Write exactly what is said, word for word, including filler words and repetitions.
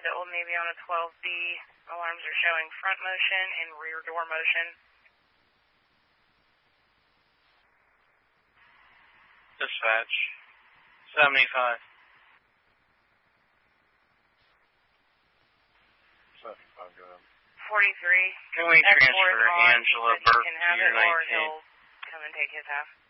to Old Navy on a twelve B. Alarms are showing front motion and rear door motion. Dispatch, seventy-five. seventy-five, go ahead. forty-three. Can we transfer Angela Burke to your or nineteen? he'll come and take his half.